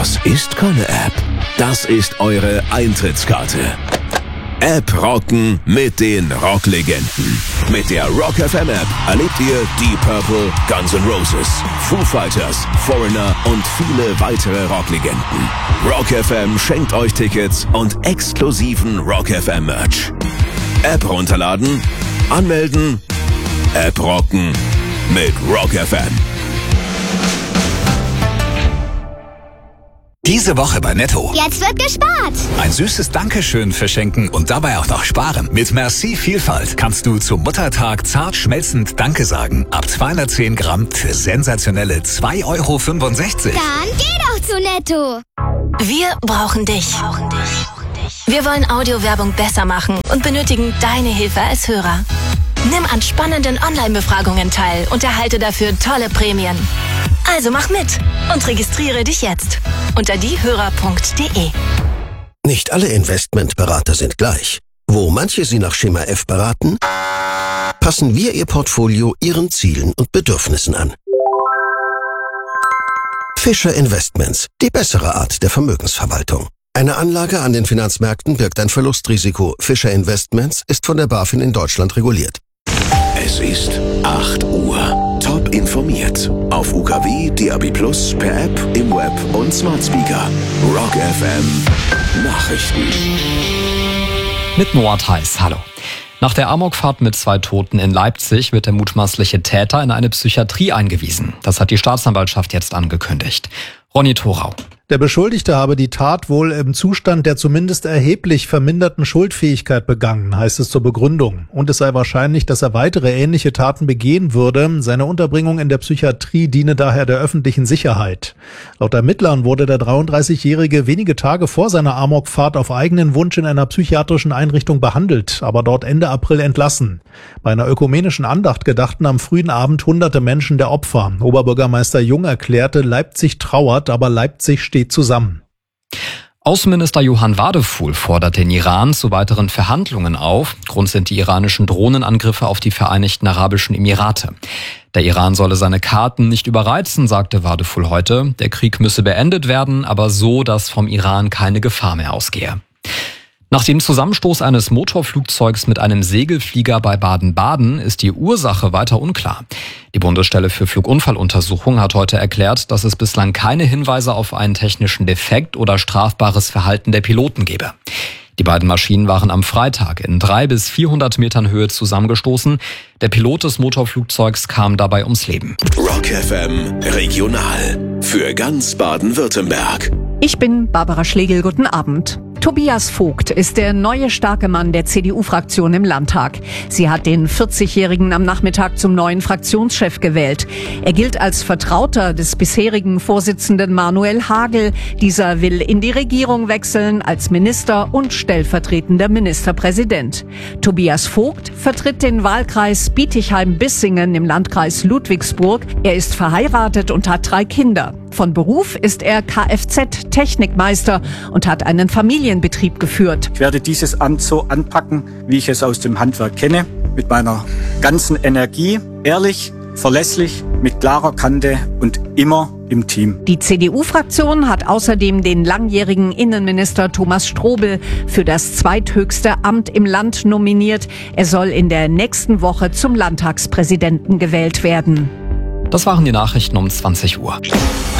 Das ist keine App. Das ist eure Eintrittskarte. App rocken mit den Rocklegenden. Mit der Rock FM App erlebt ihr Deep Purple, Guns N' Roses, Foo Fighters, Foreigner und viele weitere Rocklegenden. Rock FM schenkt euch Tickets und exklusiven Rock FM Merch. App runterladen, anmelden, App rocken mit Rock FM. Diese Woche bei Netto. Jetzt wird gespart. Ein süßes Dankeschön verschenken und dabei auch noch sparen. Mit Merci Vielfalt kannst du zum Muttertag zart schmelzend Danke sagen. Ab 210 Gramm für sensationelle 2,65 €. Dann geh doch zu Netto. Wir brauchen dich. Wir wollen Audiowerbung besser machen und benötigen deine Hilfe als Hörer. Nimm an spannenden Online-Befragungen teil und erhalte dafür tolle Prämien. Also mach mit und registriere dich jetzt unter diehörer.de. Nicht alle Investmentberater sind gleich. Wo manche Sie nach Schema F beraten, passen wir Ihr Portfolio Ihren Zielen und Bedürfnissen an. Fischer Investments, die bessere Art der Vermögensverwaltung. Eine Anlage an den Finanzmärkten birgt ein Verlustrisiko. Fischer Investments ist von der BaFin in Deutschland reguliert. Es ist 8 Uhr. Top informiert. Auf UKW, DAB+, per App, im Web und Smart Speaker. Rock FM Nachrichten. Mit Noah Theis, hallo. Nach der Amokfahrt mit 2 Toten in Leipzig wird der mutmaßliche Täter in eine Psychiatrie eingewiesen. Das hat die Staatsanwaltschaft jetzt angekündigt. Ronny Thorau. Der Beschuldigte habe die Tat wohl im Zustand der zumindest erheblich verminderten Schuldfähigkeit begangen, heißt es zur Begründung. Und es sei wahrscheinlich, dass er weitere ähnliche Taten begehen würde. Seine Unterbringung in der Psychiatrie diene daher der öffentlichen Sicherheit. Laut Ermittlern wurde der 33-Jährige wenige Tage vor seiner Amokfahrt auf eigenen Wunsch in einer psychiatrischen Einrichtung behandelt, aber dort Ende April entlassen. Bei einer ökumenischen Andacht gedachten am frühen Abend hunderte Menschen der Opfer. Oberbürgermeister Jung erklärte, Leipzig trauert, aber Leipzig steht zusammen. Außenminister Johann Wadefuhl fordert den Iran zu weiteren Verhandlungen auf. Grund sind die iranischen Drohnenangriffe auf die Vereinigten Arabischen Emirate. Der Iran solle seine Karten nicht überreizen, sagte Wadefuhl heute. Der Krieg müsse beendet werden, aber so, dass vom Iran keine Gefahr mehr ausgehe. Nach dem Zusammenstoß eines Motorflugzeugs mit einem Segelflieger bei Baden-Baden ist die Ursache weiter unklar. Die Bundesstelle für Flugunfalluntersuchung hat heute erklärt, dass es bislang keine Hinweise auf einen technischen Defekt oder strafbares Verhalten der Piloten gebe. Die beiden Maschinen waren am Freitag in 300 bis 400 Metern Höhe zusammengestoßen. Der Pilot des Motorflugzeugs kam dabei ums Leben. Rock FM Regional für ganz Baden-Württemberg. Ich bin Barbara Schlegel, guten Abend. Tobias Vogt ist der neue starke Mann der CDU-Fraktion im Landtag. Sie hat den 40-Jährigen am Nachmittag zum neuen Fraktionschef gewählt. Er gilt als Vertrauter des bisherigen Vorsitzenden Manuel Hagel. Dieser will in die Regierung wechseln als Minister und stellvertretender Ministerpräsident. Tobias Vogt vertritt den Wahlkreis Bietigheim-Bissingen im Landkreis Ludwigsburg. Er ist verheiratet und hat 3 Kinder. Von Beruf ist er Kfz-Technikmeister und hat einen Familienbetrieb geführt. Ich werde dieses Amt so anpacken, wie ich es aus dem Handwerk kenne, mit meiner ganzen Energie, ehrlich, verlässlich, mit klarer Kante und immer im Team. Die CDU-Fraktion hat außerdem den langjährigen Innenminister Thomas Strobel für das zweithöchste Amt im Land nominiert. Er soll in der nächsten Woche zum Landtagspräsidenten gewählt werden. Das waren die Nachrichten um 20 Uhr.